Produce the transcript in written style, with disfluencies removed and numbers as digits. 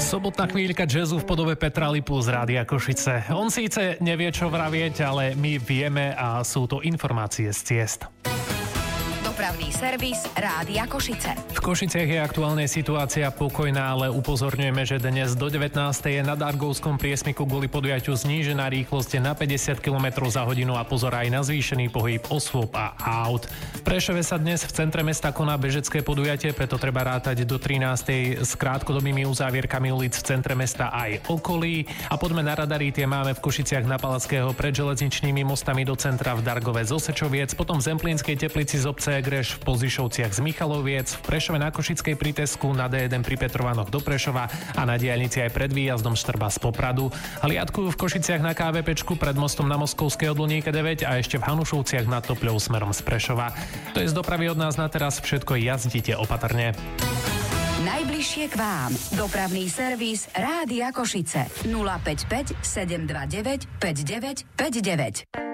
Sobotná chvíľka jazzu v podobe Petra Lipu z Rádia Košice. On síce nevie, čo vravieť, ale my vieme a sú to informácie z ciest. Dopravný servis Rádia Košice. V Košiciach je aktuálne situácia pokojná, ale upozorňujeme, že dnes do 19. je na Dargovskom priesmiku kvôli podujatiu znížená rýchlosť na 50 km za hodinu a pozor aj na zvýšený pohyb osôb a aut. V Prešove sa dnes v centre mesta koná bežecké podujatie, preto treba rátať do 13. s krátkodobými uzávierkami ulic v centre mesta aj okolí. A poďme na radary, tie máme v Košiciach na Palackého pred železničnými mostami do centra, v Dargove z Osečoviec, potom v Zemplínskej Teplici z obce Greš, v Pozišovciach z Michaloviec, v Prešove na Košickej pri Tesku, na D1 pri Petrovanoch do Prešova a na diaľnici aj pred výjazdom Štrba z Popradu. Hliadku v Košiciach na KVPčku pred mostom na Moskovskej od Luníka 9 a ešte v Hanušovciach nad Topľou smerom z Prešova. To je z dopravy od nás na teraz všetko, jazdite opatrne. Najbližšie k vám. Dopravný servis Rádia Košice. 055 729 5959.